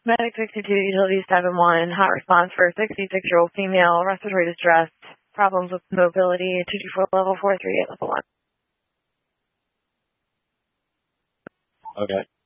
Medic 62, Utilities 7-1, hot response for a 66-year-old female, respiratory distress, problems with mobility, 224 level 438 level 1. Okay.